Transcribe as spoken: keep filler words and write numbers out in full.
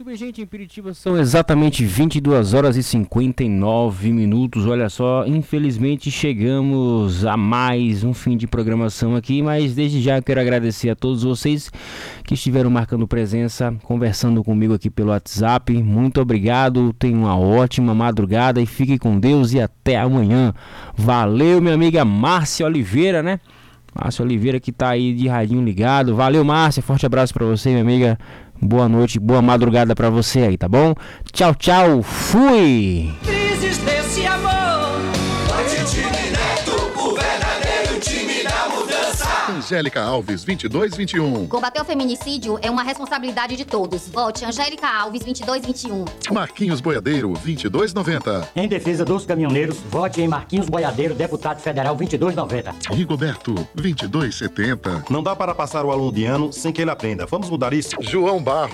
minha gente, em Piritiba são exatamente vinte e duas horas e cinquenta e nove minutos. Olha só, infelizmente chegamos a mais um fim de programação aqui, mas desde já eu quero agradecer a todos vocês que estiveram marcando presença, conversando comigo aqui pelo WhatsApp. Muito obrigado, tenham uma ótima madrugada e fiquem com Deus e até amanhã. Valeu, minha amiga Márcia Oliveira, né? Márcia Oliveira que tá aí de radinho ligado. Valeu, Márcia, forte abraço pra você, minha amiga. Boa noite, boa madrugada pra você aí, tá bom? Tchau, tchau, fui! Crises desse amor. Vote time Neto, o verdadeiro time da mudança. Angélica Alves, vinte e dois vinte e um. Combater o feminicídio é uma responsabilidade de todos. Vote Angélica Alves, vinte e dois vinte e um. Marquinhos Boiadeiro, vinte e dois noventa. Em defesa dos caminhoneiros, vote em Marquinhos Boiadeiro, deputado federal, vinte e dois noventa. Rigoberto, vinte e dois setenta. Não dá para passar o aluno de ano sem que ele aprenda. Vamos mudar isso? João Barros.